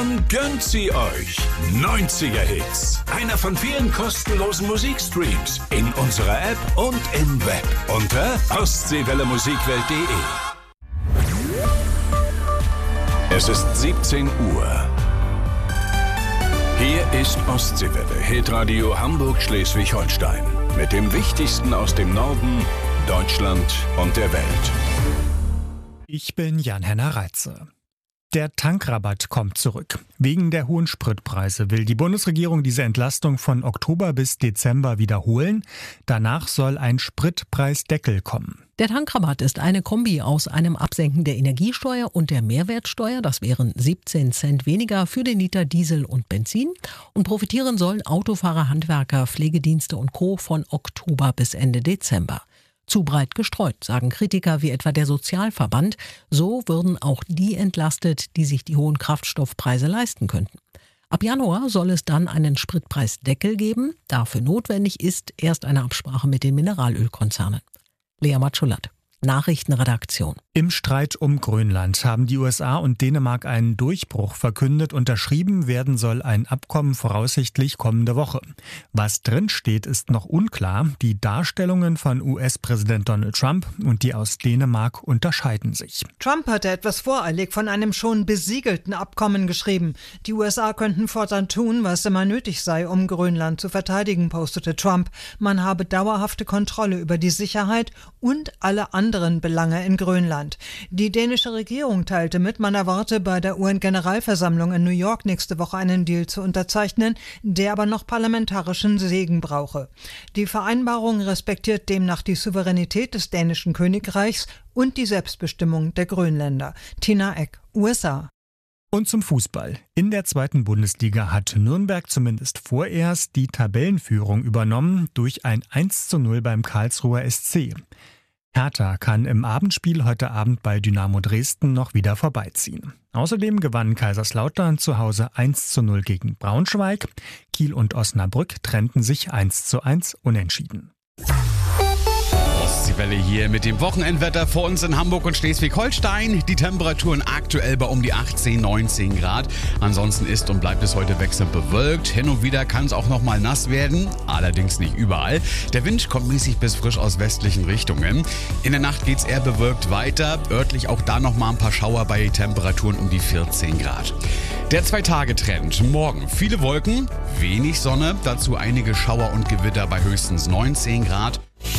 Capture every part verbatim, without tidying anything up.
Gönnt sie euch. neunziger Hits. Einer von vielen kostenlosen Musikstreams in unserer App und im Web unter ostseewelle musikwelt punkt de. Es ist siebzehn Uhr. Hier ist Ostseewelle, Hitradio Hamburg-Schleswig-Holstein. Mit dem Wichtigsten aus dem Norden, Deutschland und der Welt. Ich bin Jan-Henner Reitze. Der Tankrabatt kommt zurück. Wegen der hohen Spritpreise will die Bundesregierung diese Entlastung von Oktober bis Dezember wiederholen. Danach soll ein Spritpreisdeckel kommen. Der Tankrabatt ist eine Kombi aus einem Absenken der Energiesteuer und der Mehrwertsteuer. Das wären siebzehn Cent weniger für den Liter Diesel und Benzin. Und profitieren sollen Autofahrer, Handwerker, Pflegedienste und Co. von Oktober bis Ende Dezember. Zu breit gestreut, sagen Kritiker wie etwa der Sozialverband. So würden auch die entlastet, die sich die hohen Kraftstoffpreise leisten könnten. Ab Januar soll es dann einen Spritpreisdeckel geben. Dafür notwendig ist erst eine Absprache mit den Mineralölkonzernen. Lea Matschulat, Nachrichtenredaktion. Im Streit um Grönland haben die U S A und Dänemark einen Durchbruch verkündet. Unterschrieben werden soll ein Abkommen voraussichtlich kommende Woche. Was drinsteht, ist noch unklar. Die Darstellungen von U S-Präsident Donald Trump und die aus Dänemark unterscheiden sich. Trump hatte etwas voreilig von einem schon besiegelten Abkommen geschrieben. Die U S A könnten fortan tun, was immer nötig sei, um Grönland zu verteidigen, postete Trump. Man habe dauerhafte Kontrolle über die Sicherheit und alle anderen Belange in Grönland. Die dänische Regierung teilte mit, man erwarte bei der U N-Generalversammlung in New York nächste Woche einen Deal zu unterzeichnen, der aber noch parlamentarischen Segen brauche. Die Vereinbarung respektiert demnach die Souveränität des dänischen Königreichs und die Selbstbestimmung der Grönländer. Tina Eck, U S A. Und zum Fußball. In der zweiten Bundesliga hat Nürnberg zumindest vorerst die Tabellenführung übernommen durch ein eins zu null beim Karlsruher S C. Hertha kann im Abendspiel heute Abend bei Dynamo Dresden noch wieder vorbeiziehen. Außerdem gewann Kaiserslautern zu Hause eins zu null gegen Braunschweig. Kiel und Osnabrück trennten sich eins zu eins unentschieden. Die Welle hier mit dem Wochenendwetter vor uns in Hamburg und Schleswig-Holstein. Die Temperaturen aktuell bei um die achtzehn, neunzehn Grad. Ansonsten ist und bleibt es heute wechselnd bewölkt. Hin und wieder kann es auch noch mal nass werden, allerdings nicht überall. Der Wind kommt mäßig bis frisch aus westlichen Richtungen. In der Nacht geht es eher bewölkt weiter. Örtlich auch da noch mal ein paar Schauer bei Temperaturen um die vierzehn Grad. Der Zwei-Tage-Trend. Morgen viele Wolken, wenig Sonne. Dazu einige Schauer und Gewitter bei höchstens neunzehn Grad.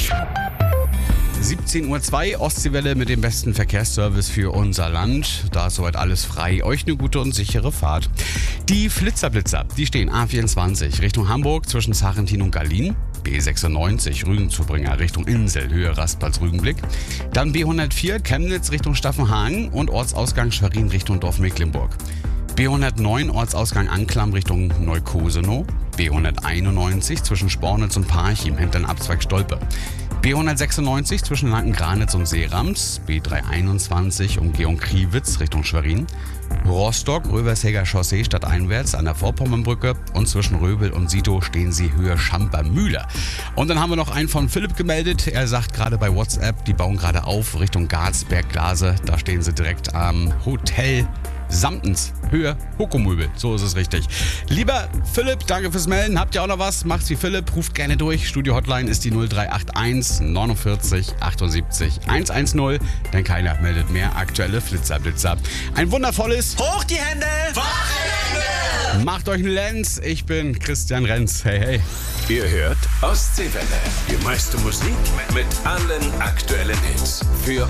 siebzehn Uhr zwei, Ostseewelle mit dem besten Verkehrsservice für unser Land. Da ist soweit alles frei. Euch eine gute und sichere Fahrt. Die Flitzerblitzer, die stehen A vierundzwanzig Richtung Hamburg zwischen Sarentin und Gallien. B sechsundneunzig Rügenzubringer Richtung Insel, Höhe Rastplatz Rügenblick. Dann B hundertvier Chemnitz Richtung Staffenhagen und Ortsausgang Schwerin Richtung Dorf Mecklenburg. B hundertneun Ortsausgang Anklam Richtung Neukosenow. B hunderteinundneunzig zwischen Spornitz und Parchim hinter Abzweig Stolpe. B hundertsechsundneunzig zwischen Lanken-Granitz und Seerams, B dreihunderteinundzwanzig Umgehung Kriwitz Richtung Schwerin, Rostock, Röversheger Chaussee stadteinwärts an der Vorpommernbrücke und zwischen Röbel und Sito stehen sie Höhe Schampermühle. Und dann haben wir noch einen von Philipp gemeldet, er sagt gerade bei WhatsApp, die bauen gerade auf Richtung Garzberg-Glase, da stehen sie direkt am Hotel Samtens, Höhe Hokomöbel, so ist es richtig. Lieber Philipp, danke fürs Melden. Habt ihr auch noch was? Macht's wie Philipp, ruft gerne durch. Studio-Hotline ist die null drei acht eins neunundvierzig achtundsiebzig hundertzehn, denn keiner meldet mehr aktuelle Flitzerblitzer. Ein wundervolles Hoch die Hände! Wochenende! Macht euch einen Lenz, ich bin Christian Renz. Hey, hey. Ihr hört Ostseewelle, die meiste Musik mit allen aktuellen Hits. Für